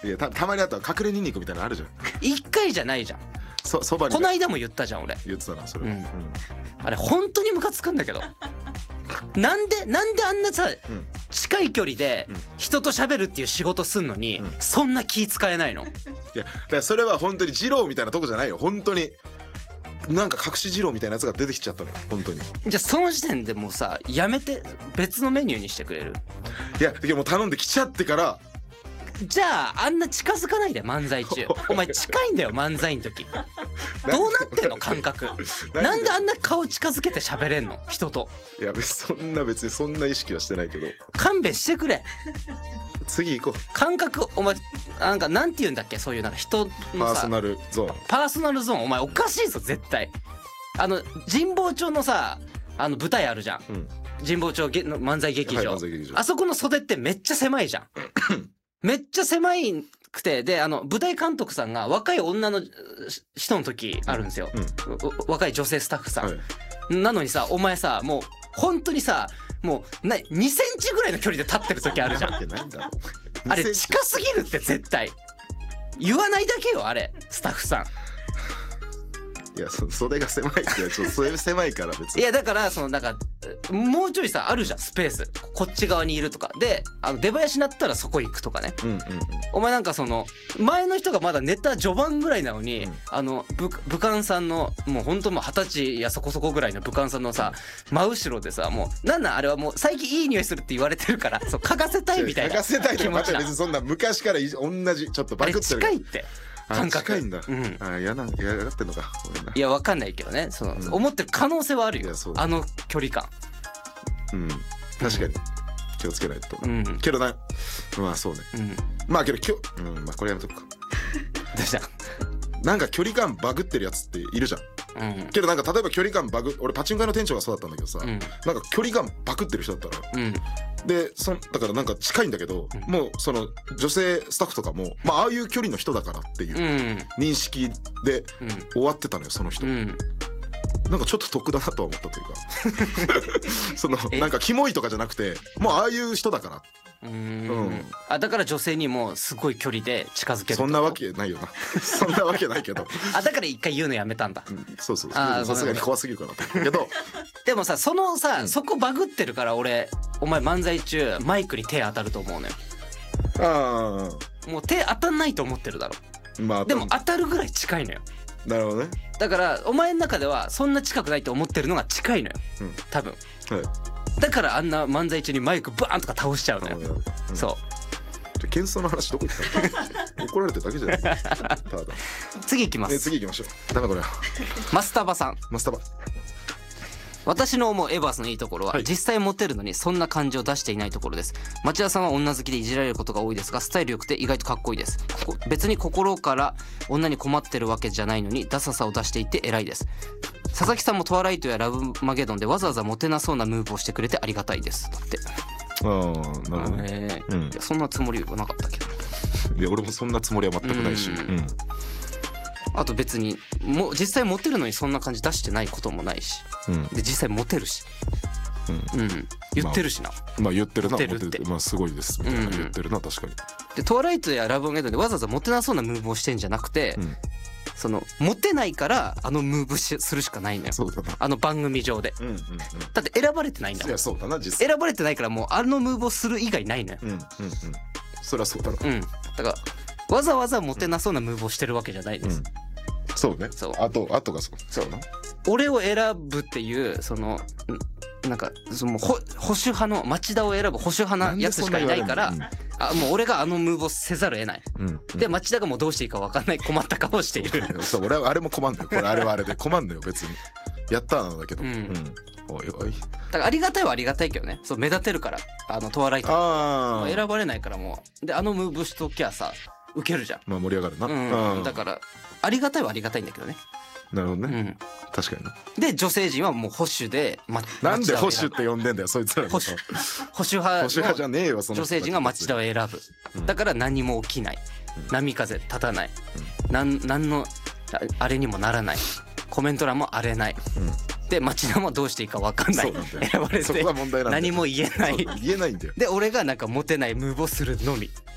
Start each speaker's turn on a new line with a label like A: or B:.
A: いやたまにあとは隠れニンニクみたいなのあるじゃん。
B: 1回じゃないじゃん。
A: そばに
B: この間も言ったじゃん俺。
A: 言ってたなそれ、
B: うんあれ本当にムカつくんだけどなんであんなさ、近い距離で人と喋るっていう仕事すんのに、そんな気使えないの？
A: いやだからそれは本当に二郎みたいなとこじゃないよ本当に。なんか隠し二郎みたいなやつが出てきちゃったのよ本当に。
B: じゃあその時点でもうさやめて別のメニューにしてくれる？
A: いやもう頼んできちゃってから。
B: じゃああんな近づかないで漫才中お前近いんだよ漫才の時どうなってんの感覚なんであんな顔近づけて喋れんの人と？
A: いや別にそんな意識はしてないけど
B: 勘弁してくれ。
A: 次行こう。
B: 感覚お前なんて言うんだっけそういうなんか人のさ
A: パーソナルゾーン。
B: パーソナルゾーンお前おかしいぞ絶対。神保町のさ舞台あるじゃん、神保町の漫才劇場、あそこの袖ってめっちゃ狭いじゃんめっちゃ狭いくてで舞台監督さんが若い女の人の時あるんですよ、若い女性スタッフさん、なのにさお前さもう本当にさもう2センチぐらいの距離で立ってる時あるじゃんあれ近すぎるって絶対言わないだけよあれスタッフさん。
A: いや袖が狭いって袖狭いから別に。
B: いやだからなんかもうちょいさあるじゃんスペースこっち側にいるとかで出囃子になったらそこ行くとかね、お前なんか前の人がまだネタ序盤ぐらいなのに、武漢さんのもうほんともう20歳やそこそこぐらいの武漢さんのさ真後ろでさもうなんあれはもう最近いい匂いするって言われてるからそう嗅がせたいみたいな気持ちな。
A: 嗅がせたいとか別にそんな昔から同じちょっとバクってる。
B: 近いって感覚
A: 近いんだ。嫌がってんのか。
B: いやわかんないけどね思ってる可能性はあるよ距離感。
A: 確かに気をつけないと。けどなまあそうね。まあけどまあこれやめとくか。
B: どうした？
A: なんか距離感バグってるやつっているじゃん。けどなんか例えば距離感バグ俺パチンコ屋の店長がそうだったんだけどさ、なんか距離感バグってる人だったら、でだからなんか近いんだけど、もうその女性スタッフとかもああいう距離の人だからっていう認識で終わってたのよその人。なんかちょっと得だなとは思ったというかなんかキモいとかじゃなくてもうああいう人だから。
B: だから女性にもすごい距離で近づける。
A: そんなわけないよなそんなわけないけど
B: だから一回言うのやめたんだ。
A: そうさすがに怖すぎるかなと思うけど
B: でもさそこバグってるからお前漫才中マイクに手当たると思うのよ。もう手当たんないと思ってるだろ。でも当たるぐらい近いのよ。
A: なるほどね。
B: だからお前の中ではそんな近くないと思ってるのが近いのよ、多分。だからあんな漫才中にマイクバーンとか倒しちゃうのよ。そう
A: 謙遜の話どこ行ったの怒られてるだけじゃないただ
B: 次行きます。
A: 次行きましょう。ダメこれ
B: マスタバさん。
A: マスタバ
B: 私の思うエバースのいいところは、実際モテるのにそんな感じを出していないところです。町田さんは女好きでいじられることが多いですがスタイル良くて意外とかっこいいです。別に心から女に困ってるわけじゃないのにダサさを出していて偉いです。佐々木さんもトワライトやラブマゲドンでわざわざモテなそうなムーブをしてくれてありがたいですだって。
A: なるほどね。
B: いやそんなつもりはなかったけど。
A: いや俺もそんなつもりは全くないし、
B: あと別に実際モテるのにそんな感じ出してないこともないし、で実際モテるし、言ってるしな。
A: まあ言ってるな。
B: モテるって
A: まあすごいですみたいな言ってるな確かに。
B: でトワライトやラブマゲドンでわざわざモテなそうなムーブをしてんじゃなくて、モテないからムーブするしかないのよ。
A: そうだな。
B: 番組上で、だって選ばれてないんだもん。
A: いやそうだな実際
B: 選ばれてないからもうムーブをする以外ないのよ。
A: そりゃそうだな。
B: だからわざわざモテなそうなムーブをしてるわけじゃないです。
A: そうね。あとがそうな。俺
B: を選ぶっていうなんか保守派の町田を選ぶ保守派なやつしかいないから、もう俺がムーブをせざるを得ない、で町田がもうどうしていいか分かんない困った顔をしている
A: そう俺はあれも困んのよ。これあれはあれで困んのよ別に。やったーなんだけど、おいおい。
B: だからありがたいはありがたいけどね。そう目立てるからトワライト選ばれないからもうでムーブしときゃさウケるじゃん。
A: まあ盛り上がるな。
B: だからありがたいはありがたいんだけどね。
A: なるほどね。確かにな。
B: で女性陣はもう保守で
A: なんで保守って呼んでんだよそいつら。
B: 保守派
A: じゃねえよその
B: 女性陣が町田を選ぶ。だから何も起きない。波風立たない。なんのあれにもならない。コメント欄も荒れない。で町田もどうしていいか分かんない。選ばれて何も言えない。
A: 言えないんだよ。
B: で俺がなんかモテないムーブをするのみ。